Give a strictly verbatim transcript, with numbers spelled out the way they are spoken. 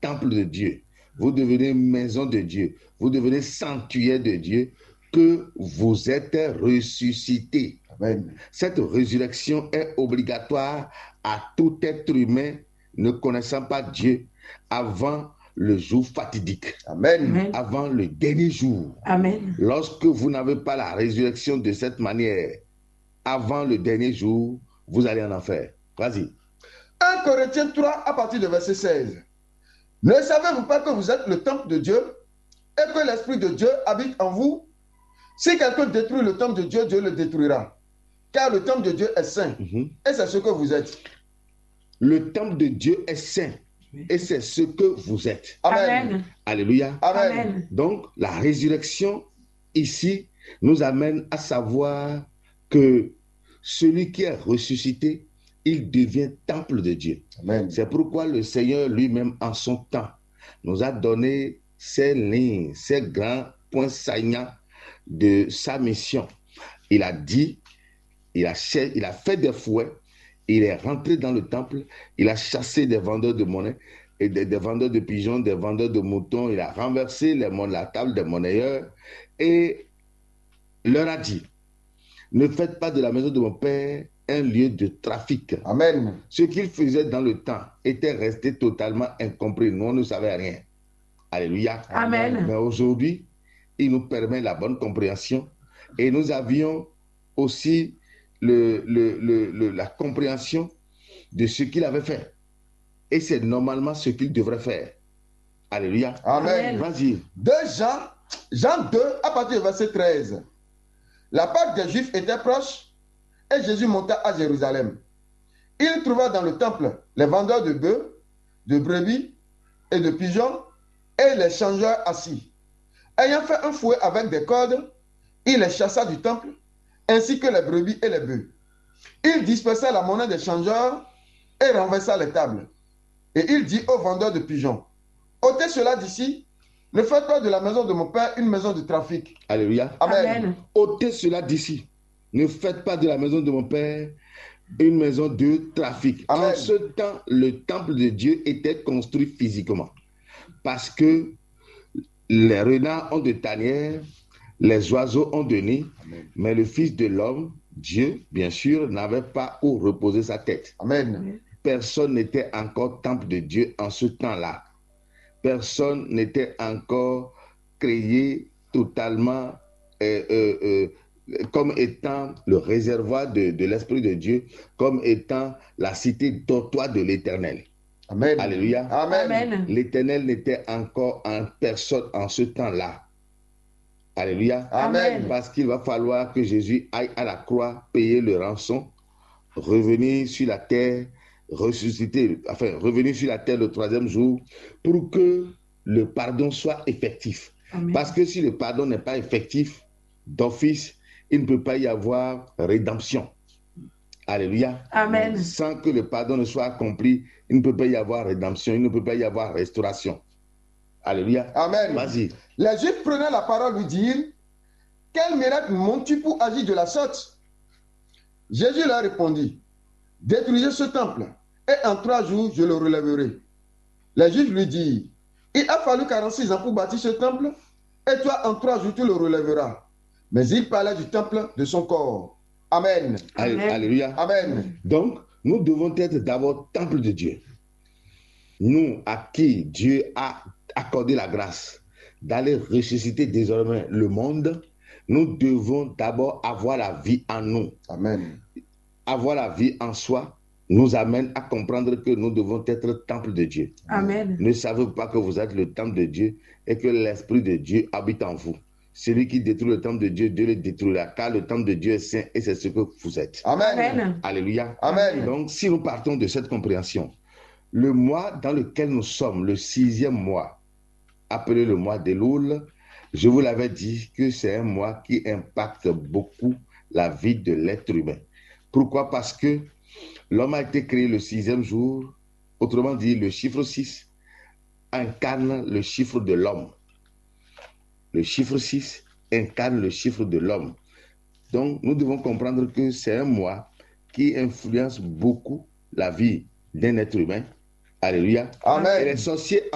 temple de Dieu, vous devenez maison de Dieu, vous devenez sanctuaire de Dieu, que vous êtes ressuscité. Amen. Cette résurrection est obligatoire à tout être humain ne connaissant pas Dieu avant le jour fatidique. Amen. Amen. Avant le dernier jour. Amen. Lorsque vous n'avez pas la résurrection de cette manière, avant le dernier jour, vous allez en enfer. Vas-y. un Corinthiens trois à partir du verset seize. Ne savez-vous pas que vous êtes le temple de Dieu et que l'Esprit de Dieu habite en vous? Si quelqu'un détruit le temple de Dieu, Dieu le détruira. Car le temple de Dieu est saint. Mm-hmm. Et c'est ce que vous êtes. Le temple de Dieu est saint. Et c'est ce que vous êtes. Amen. Amen. Alléluia. Amen. Amen. Donc, la résurrection, ici, nous amène à savoir que celui qui est ressuscité, il devient temple de Dieu. Amen. C'est pourquoi le Seigneur lui-même, en son temps, nous a donné ces lignes, ces grands points saillants de sa mission. Il a dit, il a, il a fait des fouets, il est rentré dans le temple, il a chassé des vendeurs de monnaie, et des, des vendeurs de pigeons, des vendeurs de moutons, il a renversé les, la table des monnayeurs et leur a dit, ne faites pas de la maison de mon Père un lieu de trafic. Amen. Ce qu'il faisait dans le temps était resté totalement incompris. Nous, on ne savait rien. Alléluia. Amen. Mais aujourd'hui, il nous permet la bonne compréhension et nous avions aussi le, le, le, le, la compréhension de ce qu'il avait fait. Et c'est normalement ce qu'il devrait faire. Alléluia. Amen. Vas-y. deux Jean, Jean deux, à partir du verset treize. La Pâque des Juifs était proche et Jésus monta à Jérusalem. Il trouva dans le temple les vendeurs de bœufs, de brebis et de pigeons et les changeurs assis. Ayant fait un fouet avec des cordes, il les chassa du temple, ainsi que les brebis et les bœufs. Il dispersa la monnaie des changeurs et renversa les tables. Et il dit aux vendeurs de pigeons, ôtez cela d'ici, ne faites pas de la maison de mon Père une maison de trafic. Alléluia. Amen. Amen. Ôtez cela d'ici. Ne faites pas de la maison de mon Père une maison de trafic. Amen. En ce temps, le temple de Dieu était construit physiquement. Parce que les renards ont de tanières, les oiseaux ont de nids, mais le Fils de l'homme, Dieu, bien sûr, n'avait pas où reposer sa tête. Amen. Personne n'était encore temple de Dieu en ce temps-là. Personne n'était encore créé totalement euh, euh, euh, comme étant le réservoir de, de l'Esprit de Dieu, comme étant la cité dortoir de l'Éternel. Amen. Alléluia. Amen. Amen. L'Éternel n'était encore en personne en ce temps-là. Alléluia. Amen. Parce qu'il va falloir que Jésus aille à la croix, payer le rançon, revenir sur la terre, ressusciter, enfin, revenir sur la terre le troisième jour pour que le pardon soit effectif. Amen. Parce que si le pardon n'est pas effectif, d'office, il ne peut pas y avoir rédemption. Alléluia. Amen. Sans que le pardon ne soit accompli, il ne peut pas y avoir rédemption, il ne peut pas y avoir restauration. Alléluia. Amen. Vas-y. Les Juifs prenaient la parole lui dirent, quel miracle montres-tu pour agir de la sorte? Jésus leur répondit, détruisez ce temple, et en trois jours je le relèverai. Les Juifs lui dirent, il a fallu quarante-six ans pour bâtir ce temple, et toi en trois jours tu le relèveras. Mais il parlait du temple de son corps. Amen. Amen. Alléluia. Amen. Donc, nous devons être d'abord temple de Dieu. Nous, à qui Dieu a accordé la grâce d'aller ressusciter désormais le monde, nous devons d'abord avoir la vie en nous. Amen. Avoir la vie en soi nous amène à comprendre que nous devons être temple de Dieu. Amen. Ne savez-vous pas que vous êtes le temple de Dieu et que l'Esprit de Dieu habite en vous? Celui qui détruit le temple de Dieu, Dieu le détruira, car le temple de Dieu est saint et c'est ce que vous êtes. Amen. Amen. Alléluia. Amen. Donc, si nous partons de cette compréhension, le mois dans lequel nous sommes, le sixième mois, appelé le mois d'Elul, je vous l'avais dit que c'est un mois qui impacte beaucoup la vie de l'être humain. Pourquoi? Parce que l'homme a été créé le sixième jour, autrement dit, le chiffre six incarne le chiffre de l'homme. Le chiffre six incarne le chiffre de l'homme. Donc, nous devons comprendre que c'est un mois qui influence beaucoup la vie d'un être humain. Alléluia. Amen. Et les sorciers